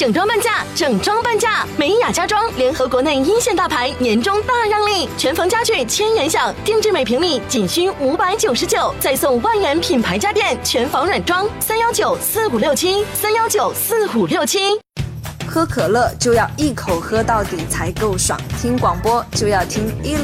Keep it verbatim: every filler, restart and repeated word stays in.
整装半价，整装半价！美雅家装联合国内一线大牌，年终大让利，全房家具千元享，定制每平米仅需五百九十九，再送万元品牌家电全房软装，三幺九四五六七，三幺九四五六七。 喝可乐就要一口喝到底才够爽，听广播就要听一零。